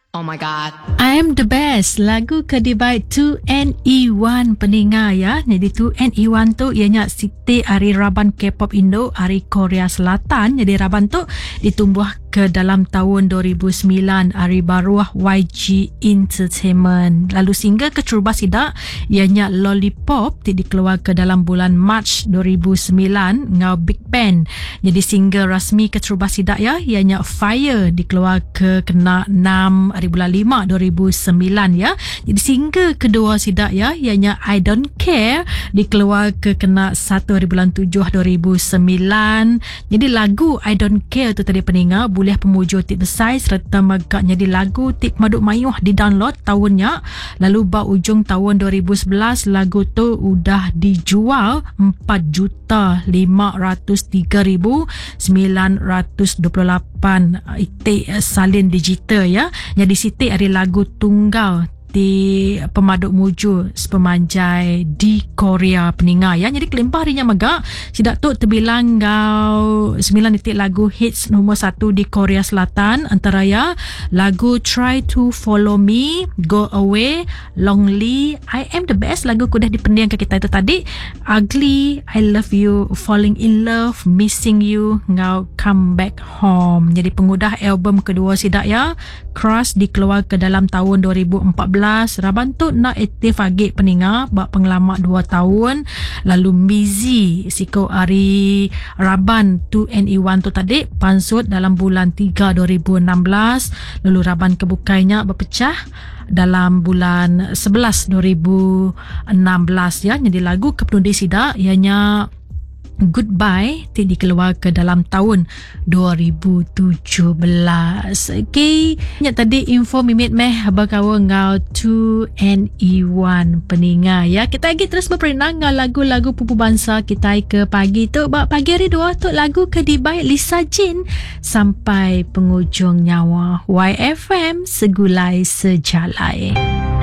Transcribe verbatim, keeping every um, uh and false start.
Oh my god. I am the best. Lagu Kedibai two N E one pendengar ya. Jadi two N E one tu ianya Siti Ari Raban K-pop Indo, Ari Korea Selatan. Jadi Raban tu ditumbuh ke dalam tahun dua ribu sembilan, Ari Baruah Y G Entertainment. Lalu single ke Cuba Sidak ianya Lollipop dikeluar ke dalam bulan Mac dua ribu sembilan ngau Big Bang. Jadi single rasmi ke Cuba Sidak ya ianya Fire dikeluar ke kena enam hari bulan lima dua ribu sembilan ya. Jadi single kedua Sidak ya ianya I Don't Care dikeluar ke kena satu hari bulan tujuh dua ribu sembilan. Jadi lagu I Don't Care tu tadi pendengar boleh pemuja tip besar serta megaknya di lagu tip maduk mayuh di download tahunnya. Lalu ba ujung tahun dua ribu sebelas lagu tu udah dijual empat juta lima ratus tiga ribu sembilan ratus dua puluh lapan itik salin digital ya. Jadi Siti ada lagu tunggal di pemaduk muju sepemanjai di Korea peninggal ya. Jadi kelimpah harinya megak sidak tu terbilang gau sembilan titik lagu hits nombor satu di Korea Selatan, antara ya lagu Try to Follow Me, Go Away, Lonely, I Am the Best lagu kudah dipendiang ke kita itu tadi, Ugly, I Love You, Falling in Love, Missing You, ngau Come Back Home. Jadi pengudah album kedua sidak ya Crush dikeluar ke dalam tahun dua ribu empat belas. Raban tu nak aktif lagi pendengar bak pengalaman dua tahun. Lalu Mizi Siko Ari Raban two N E one tu tadi pansut dalam bulan tiga dua ribu enam belas. Lalu Raban kebukainya berpecah dalam bulan sebelas dua ribu enam belas ya. Jadi lagu kepenundi sidak ianya Goodbye ti dikeluar ke dalam tahun dua ribu tujuh belas. Okay, nya tadi info mimit meh bakawa ngau two N E one pendengar ya. Kita lagi terus berperenang ngau lagu-lagu pupu bangsa kita ke pagi tu. Bak pagi hari dua tu lagu Kedibai Lisa Jin sampai penghujung nyawa. Y F M segulai sejalai.